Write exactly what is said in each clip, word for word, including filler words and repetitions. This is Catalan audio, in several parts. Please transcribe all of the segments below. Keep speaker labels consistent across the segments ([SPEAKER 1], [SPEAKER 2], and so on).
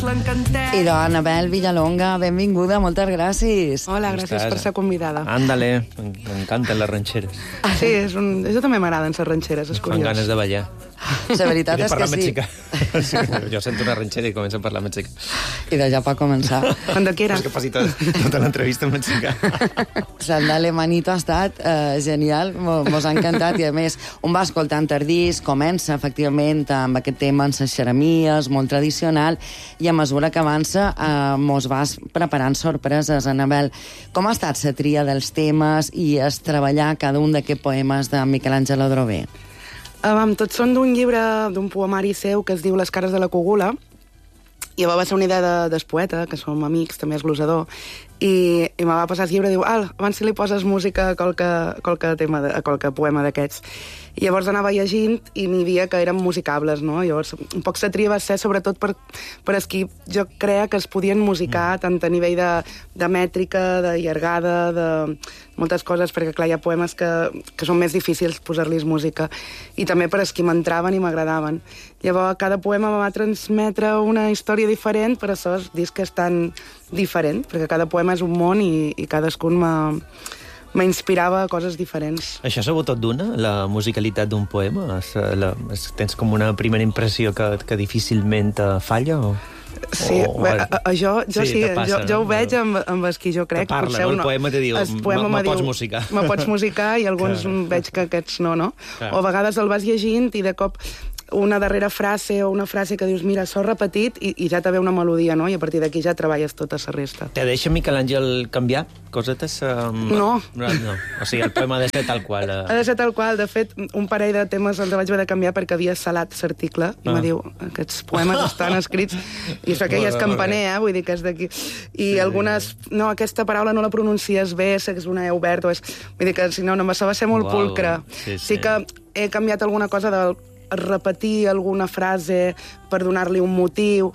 [SPEAKER 1] I doncs, Anabel Villalonga, benvinguda, moltes gràcies.
[SPEAKER 2] Hola, gràcies per ser convidada.
[SPEAKER 3] Ándale, m'encanten les ranxeres.
[SPEAKER 2] Sí, és un... jo també m'agraden les ranxeres, és curiós.
[SPEAKER 3] Fan ganes de ballar.
[SPEAKER 1] La veritat és que sí.
[SPEAKER 3] Mexicà. Sí. Jo sento una ranxera i començo a parlar mexicà.
[SPEAKER 1] I de ja pot començar.
[SPEAKER 2] Cuando quieras.
[SPEAKER 3] És que faci tot, tota l'entrevista en mexicà.
[SPEAKER 1] El d'Alemanito ha estat eh, genial, mos ha encantat, i a més, un va escoltant el disc, comença efectivament amb aquest tema en les xeremies, molt tradicional, i a mesura que avança eh, mos vas preparant sorpreses, Anabel. Com ha estat la tria dels temes i es treballar cada un d'aquests poemes de Miquel Àngel Adrover?
[SPEAKER 2] Um, tots són d'un llibre, d'un poemari seu que es diu Les cares de la cogula, i va ser una idea de, del poeta, que som amics, també és glosador, i, i me va passar el llibre i diu, ah, abans si li poses música a qualque, qualque, tema de, a qualque poema d'aquests. I llavors anava llegint i n'hi havia que eren musicables, no? Llavors, un poc la tria va ser sobretot per, per els qui jo creia que es podien musicar, tant a nivell de, de mètrica, de llargada, de moltes coses, perquè clar, hi ha poemes que, que són més difícils posar-los música, i també per els qui m'entraven i m'agradaven. Llavors, cada poema va transmetre una història diferent, per això el disc és tan diferent, perquè cada poema és un món i, i cadascun m'ha... m'inspirava a coses diferents.
[SPEAKER 3] Això s'ha tot d'una, la musicalitat d'un poema? Es, la, es, tens com una primera impressió que, que difícilment falla? O,
[SPEAKER 2] sí,
[SPEAKER 3] o, o...
[SPEAKER 2] A, a, jo, jo sí, sí passa, jo, jo ho veig amb, amb els qui jo crec.
[SPEAKER 3] Te parla, no? El poema te diu, me pots musicar.
[SPEAKER 2] Me pots musicar, i alguns veig que aquests no, no? Clar. O a vegades el vas llegint i de cop una darrera frase o una frase que dius, mira, s'ho repetit, i, i ja te ve una melodia, no? I a partir d'aquí ja treballes tota la resta.
[SPEAKER 3] Te deixa Miquel Àngel canviar cosetes? Um...
[SPEAKER 2] No.
[SPEAKER 3] no. No. O sigui, el poema ha de ser tal qual. Uh...
[SPEAKER 2] Ha de ser tal qual. De fet, un parell de temes els vaig haver de canviar perquè havia salat l'article, i ah. me diu, aquests poemes estan escrits, i això que ja és campaner, eh? Vull dir que és d'aquí. I sí, algunes, no, aquesta paraula no la pronuncies bé, és una E oberta, o és... Vull dir que, si no, no va ser molt wow. pulcre. Sí, sí. Sí que he canviat alguna cosa del repetir alguna frase per donar-li un motiu.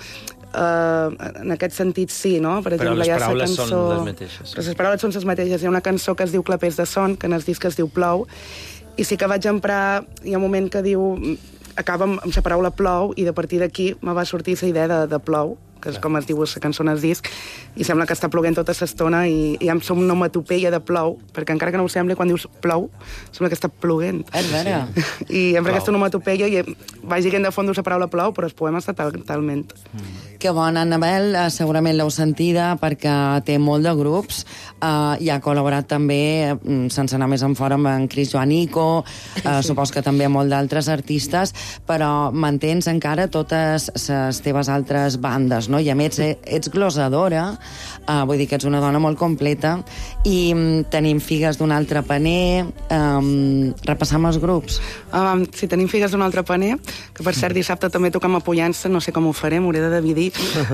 [SPEAKER 2] Uh, en aquest sentit, sí, no? Per exemple,
[SPEAKER 3] però les
[SPEAKER 2] hi ha
[SPEAKER 3] paraules
[SPEAKER 2] cançó...
[SPEAKER 3] són les mateixes.
[SPEAKER 2] Però les paraules són les mateixes. Hi ha una cançó que es diu Clapers de son, que en el disc es diu Plou, i sí que vaig emprar... Hi ha un moment que diu... Acaba amb la paraula plou, i de partir d'aquí me va sortir la idea de, de plou, que és com es diu la cançó en el disc, i sembla que està ploguent tota l'estona, i, i em som una onomatopeia de plou, perquè encara que no ho sembli, quan dius plou, sembla que està ploguent.
[SPEAKER 1] És vera.
[SPEAKER 2] I em fa aquesta onomatopeia, i vaig dient de fons la paraula plou, però el poema està totalment.
[SPEAKER 1] Mm. Que bona, Anabel, segurament l'heu sentida, perquè té molt de grups, uh, i ha col·laborat també, sense anar més en fora, amb en Cris Joanico, uh, sí. Supos que també molt d'altres artistes, però mantens encara totes les teves altres bandes, no? I a més ets glosadora, uh, vull dir que ets una dona molt completa, i um, tenim Figues d'un altre paner, um, repassam els grups.
[SPEAKER 2] Um, si tenim Figues d'un altre paner, que per cert dissabte també tocam a Pollença, no sé com ho farem, m'hauré de dividir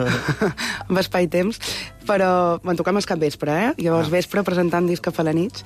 [SPEAKER 2] amb espai i temps, però bueno, tocam el capvespre, eh? Llavors ah. vespre presentant disc a la nit.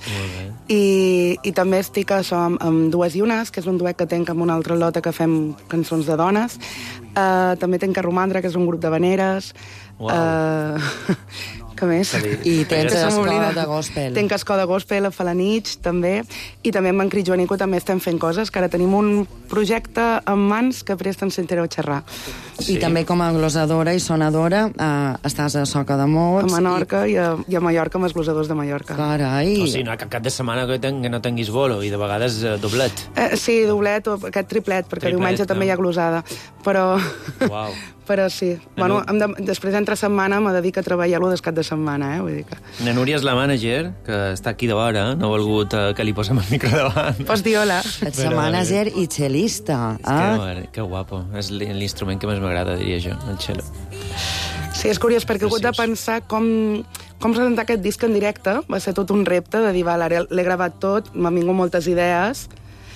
[SPEAKER 2] I, i també estic això, amb, amb Dues i Unes, que és un duet que tenc amb una altra lota que fem cançons de dones. Uh, també tenc que Romandre, que és un grup de veneres. Wow. Uh, que més?
[SPEAKER 1] I tens escola de gospel.
[SPEAKER 2] Tenc escola de gospel a Falanich, també, i també amb en Cris Joanico també estem fent coses, que ara tenim un projecte en mans que presten sentireu a xerrar.
[SPEAKER 1] Sí. I també com a glosadora i sonadora eh, estàs a Soca de Mots.
[SPEAKER 2] A Menorca i, i, a, i a Mallorca amb els glosadors de Mallorca.
[SPEAKER 1] Carai!
[SPEAKER 3] O sigui, no, cap, cap de setmana que, ten, que no tinguis bolo, i de vegades eh, doblet.
[SPEAKER 2] Eh, sí, doblet, o aquest triplet, perquè triplet, diumenge no? també hi ha glosada. Però...
[SPEAKER 3] Uau.
[SPEAKER 2] Però sí. Bueno, de, després entre setmana me dedico a treballar-lo des cap de setmana, eh? Vull dir que...
[SPEAKER 3] Na Núria és la mànager, que està aquí de vora, no ha volgut uh, que li posem el micro davant.
[SPEAKER 2] Pots dir hola.
[SPEAKER 1] Ets la mànager i xelista. Ah?
[SPEAKER 3] Que, que guapo. És l'instrument que més m'agrada, diria jo, el cello.
[SPEAKER 2] Sí, és curiós, perquè he hagut de pensar com, com presentar aquest disc en directe. Va ser tot un repte de dir, va, l'he gravat tot, m'han vingut moltes idees,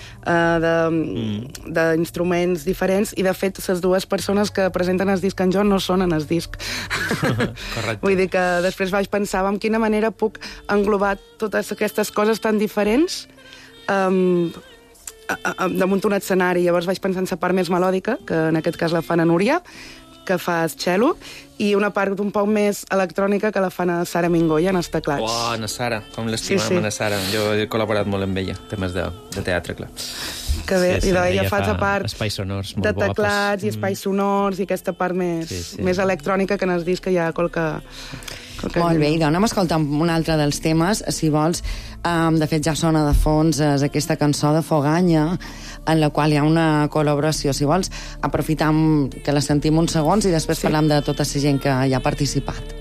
[SPEAKER 2] Uh, d'instruments mm. diferents, i de fet les dues persones que presenten el disc en jo no són en el disc.
[SPEAKER 3] Correcte.
[SPEAKER 2] Vull dir que després vaig pensar en quina manera puc englobar totes aquestes coses tan diferents um, a, a, damunt un escenari. Llavors vaig pensar en la part més melòdica, que en aquest cas la fa na Núria, que fa el cello, i una part un poc més electrònica que la fa na Sara Mingoia en els teclats.
[SPEAKER 3] Uau, na Sara, com l'estimam, sí, sí. na Sara. Jo he col·laborat molt amb ella, temes de, de teatre, clar.
[SPEAKER 2] Que bé,
[SPEAKER 3] Sí, sí,
[SPEAKER 2] i de, ella
[SPEAKER 3] ella
[SPEAKER 2] fa
[SPEAKER 3] fa
[SPEAKER 2] la part
[SPEAKER 3] espais sonors molt
[SPEAKER 2] de
[SPEAKER 3] guapos.
[SPEAKER 2] teclats i espais
[SPEAKER 3] Mm.
[SPEAKER 2] sonors i aquesta part més,
[SPEAKER 3] Sí, sí.
[SPEAKER 2] més electrònica que en el disc que hi ha qualque... qualque
[SPEAKER 1] Molt bé, i anem a escoltar un altre dels temes, si vols. Um, de fet, ja sona de fons és aquesta cançó de Foganya, en la qual hi ha una col·laboració. Si vols, aprofitam que la sentim uns segons i després
[SPEAKER 2] Sí.
[SPEAKER 1] parlam de tota la gent que hi ha participat.